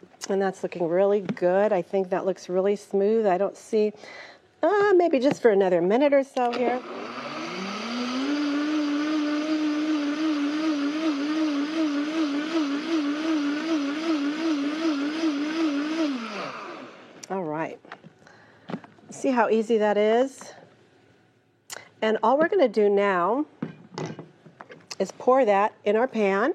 And that's looking really good. I think that looks really smooth. I don't see, maybe just for another minute or so here. All right. See how easy that is? And all we're going to do now is pour that in our pan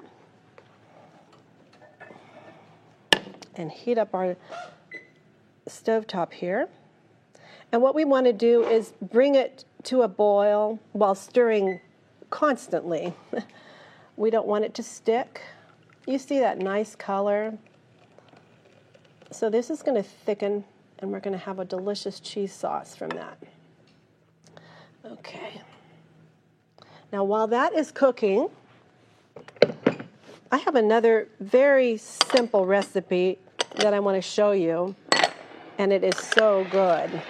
and heat up our stovetop here. And what we want to do is bring it to a boil while stirring constantly. We don't want it to stick. You see that nice color? So this is going to thicken, and we're going to have a delicious cheese sauce from that. Okay. Now while that is cooking, I have another very simple recipe that I want to show you, and it is so good.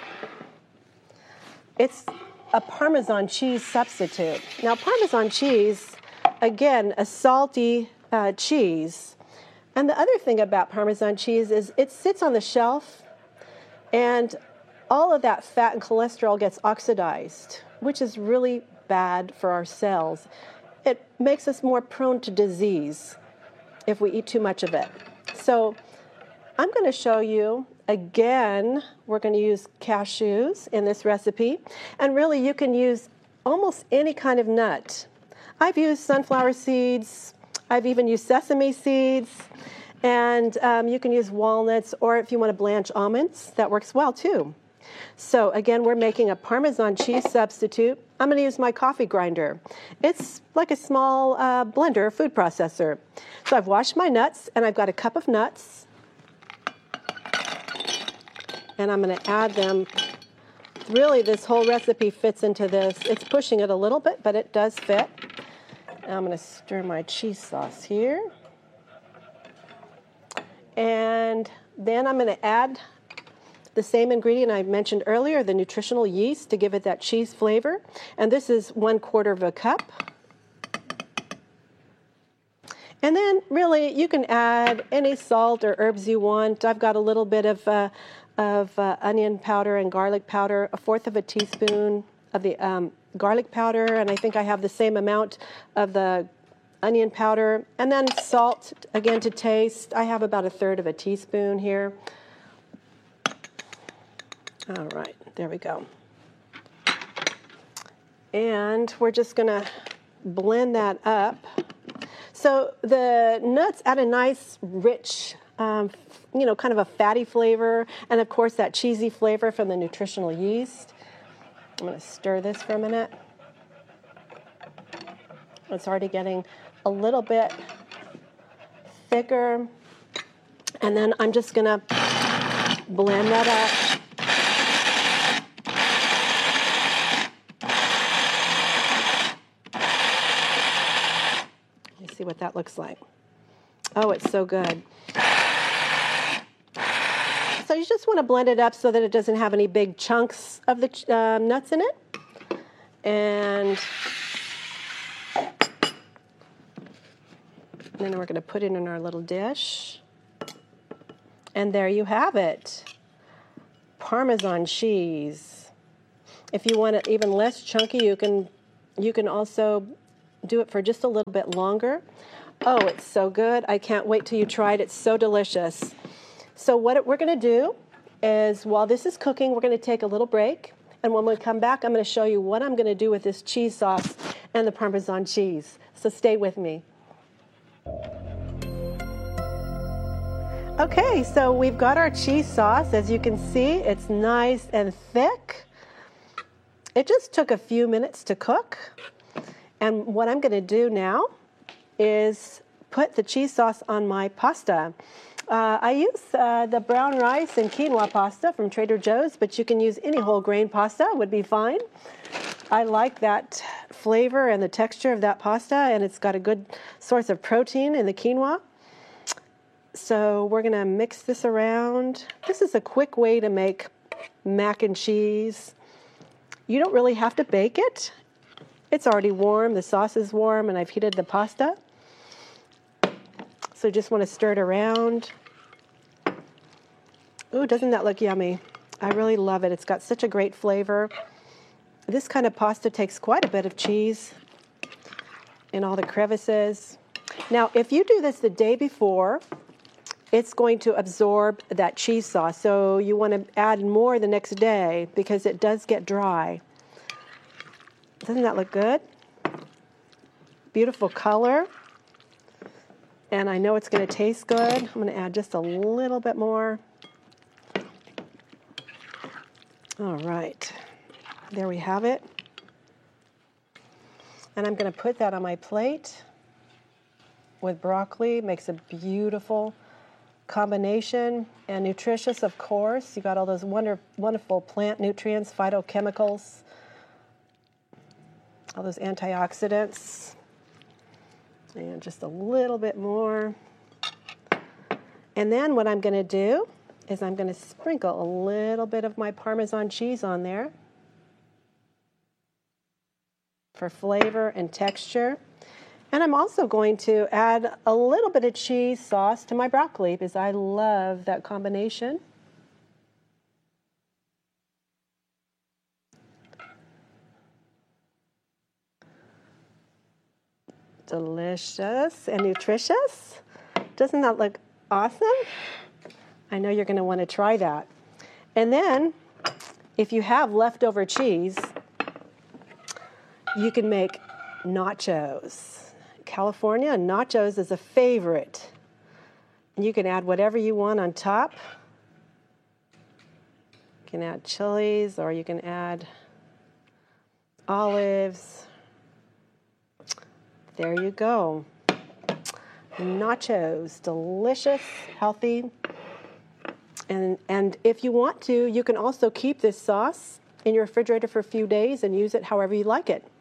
It's a Parmesan cheese substitute. Now Parmesan cheese, again, a salty cheese. And the other thing about Parmesan cheese is it sits on the shelf, and all of that fat and cholesterol gets oxidized, which is really bad for our cells. It makes us more prone to disease if we eat too much of it. So I'm going to show you, again, we're going to use cashews in this recipe. And really, you can use almost any kind of nut. I've used sunflower seeds. I've even used sesame seeds. And you can use walnuts, or if you want to blanch almonds, that works well too. So again, we're making a Parmesan cheese substitute. I'm going to use my coffee grinder. It's like a small blender, food processor. So I've washed my nuts, and I've got a cup of nuts. And I'm going to add them. Really, this whole recipe fits into this. It's pushing it a little bit, but it does fit. And I'm going to stir my cheese sauce here. And then I'm going to add the same ingredient I mentioned earlier, the nutritional yeast, to give it that cheese flavor. And this is 1/4 of a cup. And then really you can add any salt or herbs you want. I've got a little bit of onion powder and garlic powder, 1/4 of a teaspoon of the garlic powder, and I think I have the same amount of the onion powder. And then salt, again, to taste. I have about 1/3 of a teaspoon here. All right, there we go. And we're just going to blend that up. So the nuts add a nice, rich, kind of a fatty flavor, and of course that cheesy flavor from the nutritional yeast. I'm going to stir this for a minute. It's already getting a little bit thicker, and then I'm just going to blend that up. See what that looks like. Oh, it's so good. So you just want to blend it up so that it doesn't have any big chunks of the nuts in it. And then we're going to put it in our little dish. And there you have it. Parmesan cheese. If you want it even less chunky, you can also do it for just a little bit longer. Oh, it's so good. I can't wait till you try it. It's so delicious. So what we're going to do is, while this is cooking, we're going to take a little break. And when we come back, I'm going to show you what I'm going to do with this cheese sauce and the Parmesan cheese. So stay with me. Okay, so we've got our cheese sauce. As you can see, it's nice and thick. It just took a few minutes to cook. And what I'm going to do now is put the cheese sauce on my pasta. I use the brown rice and quinoa pasta from Trader Joe's, but you can use any whole grain pasta, would be fine. I like that flavor and the texture of that pasta, and it's got a good source of protein in the quinoa. So we're going to mix this around. This is a quick way to make mac and cheese. You don't really have to bake it. It's already warm, the sauce is warm, and I've heated the pasta. So just want to stir it around. Ooh, doesn't that look yummy? I really love it. It's got such a great flavor. This kind of pasta takes quite a bit of cheese in all the crevices. Now, if you do this the day before, it's going to absorb that cheese sauce. So you want to add more the next day because it does get dry. Doesn't that look good? Beautiful color. And I know it's going to taste good. I'm going to add just a little bit more. All right. There we have it. And I'm going to put that on my plate with broccoli. Makes a beautiful combination and nutritious, of course. You got all those wonderful plant nutrients, phytochemicals, all those antioxidants. And just a little bit more. And then what I'm going to do is I'm going to sprinkle a little bit of my Parmesan cheese on there for flavor and texture. And I'm also going to add a little bit of cheese sauce to my broccoli because I love that combination. Delicious and nutritious. Doesn't that look awesome? I know you're going to want to try that. And then, if you have leftover cheese, you can make nachos. California nachos is a favorite. You can add whatever you want on top. You can add chilies or you can add olives. There you go. Nachos, delicious, healthy. And if you want to, you can also keep this sauce in your refrigerator for a few days and use it however you like it.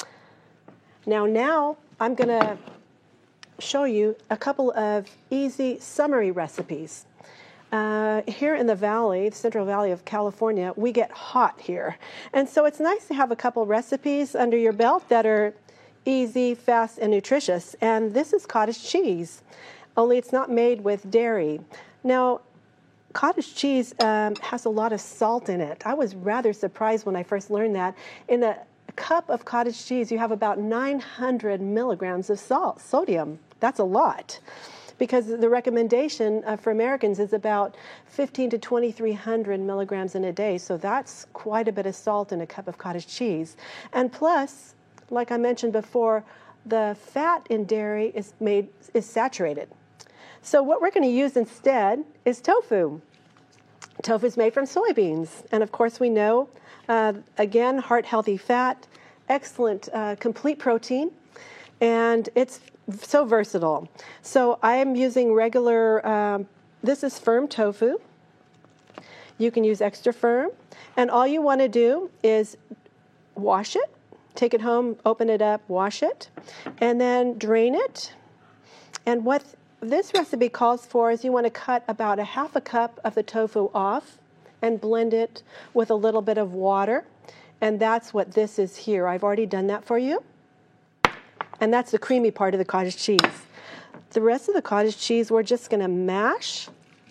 Now I'm going to show you a couple of easy summery recipes. Here in the valley, the Central Valley of California, we get hot here. And so it's nice to have a couple recipes under your belt that are easy, fast, and nutritious. And this is cottage cheese, only it's not made with dairy. Now, cottage cheese has a lot of salt in it. I was rather surprised when I first learned that. In a cup of cottage cheese, you have about 900 milligrams of sodium. That's a lot, because the recommendation for Americans is about 15 to 2,300 milligrams in a day. So that's quite a bit of salt in a cup of cottage cheese. And plus, like I mentioned before, the fat in dairy is saturated. So what we're going to use instead is tofu. Tofu is made from soybeans. And of course we know, again, heart-healthy fat, excellent complete protein, and it's so versatile. So I am using regular, this is firm tofu. You can use extra firm. And all you want to do is wash it, take it home, open it up, wash it, and then drain it. And what this recipe calls for is you want to cut about a half a cup of the tofu off and blend it with a little bit of water. And that's what this is here. I've already done that for you. And that's the creamy part of the cottage cheese. The rest of the cottage cheese we're just going to mash.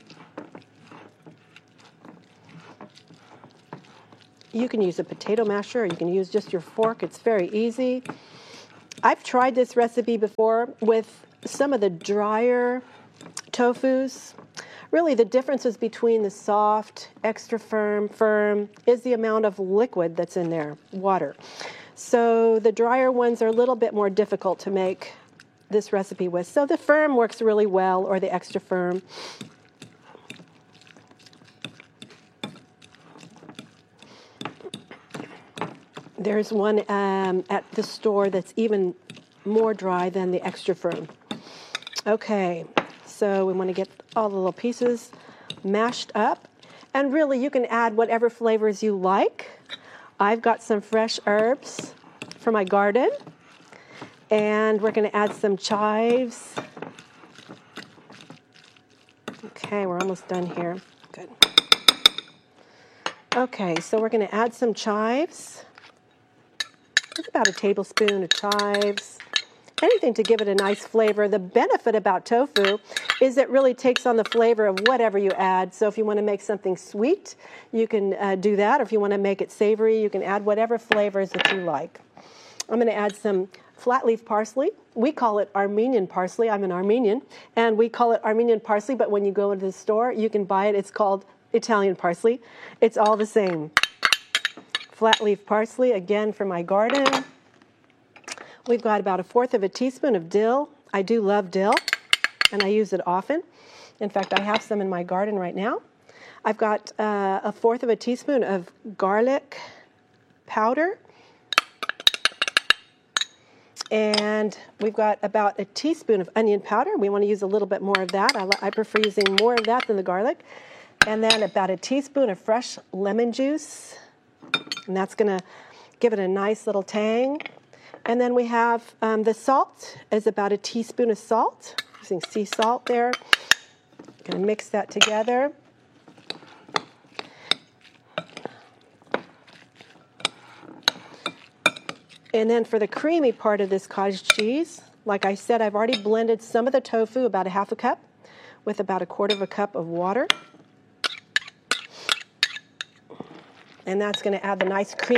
You can use a potato masher or you can use just your fork. It's very easy. I've tried this recipe before with some of the drier tofus. Really, the differences between the soft, extra firm, is the amount of liquid that's in there, water. So the drier ones are a little bit more difficult to make this recipe with. So the firm works really well, or the extra firm. There's one at the store that's even more dry than the extra firm. Okay, so we want to get all the little pieces mashed up. And really, you can add whatever flavors you like. I've got some fresh herbs from my garden. And we're going to add some chives. Okay, we're almost done here. Good. Okay, so we're going to add some chives. Just about a tablespoon of chives. anything, to give it a nice flavor. The benefit about tofu is it really takes on the flavor of whatever you add. So if you want to make something sweet, you can do that. Or if you want to make it savory, you can add whatever flavors that you like. I'm going to add some flat leaf parsley. We call it Armenian parsley. I'm an Armenian, and we call it Armenian parsley, but when you go into the store, you can buy it. It's called Italian parsley. It's all the same. Flat leaf parsley, again, for my garden. We've got about 1/4 teaspoon of dill. I do love dill, and I use it often. In fact, I have some in my garden right now. I've got 1/4 teaspoon of garlic powder. And we've got about a teaspoon of onion powder. We want to use a little bit more of that. I prefer using more of that than the garlic. And then about a teaspoon of fresh lemon juice. And that's going to give it a nice little tang. And then we have the salt is about a teaspoon of salt. Using sea salt there. Going to mix that together. And then for the creamy part of this cottage cheese, like I said, I've already blended some of the tofu, about 1/2 cup, with about 1/4 cup of water. And that's going to add the nice cream.